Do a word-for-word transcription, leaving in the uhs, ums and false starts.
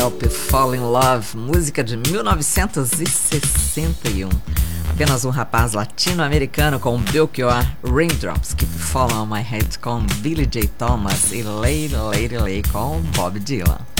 Help Fall in Love, música de mil novecentos e sessenta e um. Apenas um rapaz latino-americano com Belchior, Raindrops Keep Falling on My Head com Billy J. Thomas e Lady Lady Lay com Bob Dylan.